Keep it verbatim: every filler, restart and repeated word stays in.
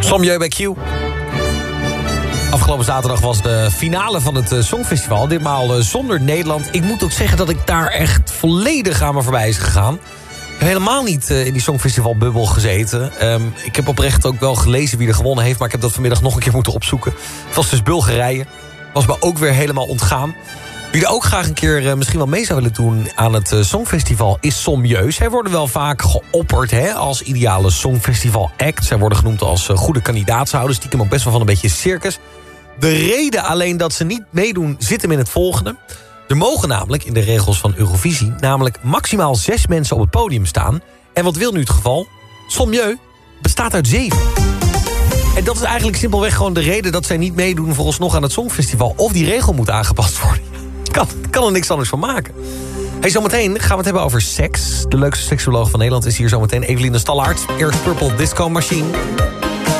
Sommieu bij Q. Afgelopen zaterdag was de finale van het Songfestival. Ditmaal zonder Nederland. Ik moet ook zeggen dat ik daar echt volledig aan me voorbij is gegaan. Ik heb helemaal niet in die Songfestivalbubbel gezeten. Um, ik heb oprecht ook wel gelezen wie er gewonnen heeft... maar ik heb dat vanmiddag nog een keer moeten opzoeken. Het was dus Bulgarije. Was me ook weer helemaal ontgaan. Wie er ook graag een keer uh, misschien wel mee zou willen doen aan het uh, Songfestival is Sommieu. Zij worden wel vaak geopperd hè, als ideale Songfestival-act. Zij worden genoemd als uh, goede kandidaat. Ze houden stiekem ook best wel van een beetje circus. De reden alleen dat ze niet meedoen zit hem in het volgende. Er mogen namelijk in de regels van Eurovisie... namelijk maximaal zes mensen op het podium staan. En wat wil nu het geval? Sommieu bestaat uit zeven. En dat is eigenlijk simpelweg gewoon de reden... dat zij niet meedoen vooralsnog aan het Songfestival. Of die regel moet aangepast worden. Ik kan, kan er niks anders van maken. Hey, zometeen gaan we het hebben over seks. De leukste seksuoloog van Nederland is hier zometeen. Eveline Stallaert. Eerst Purple Disco Machine.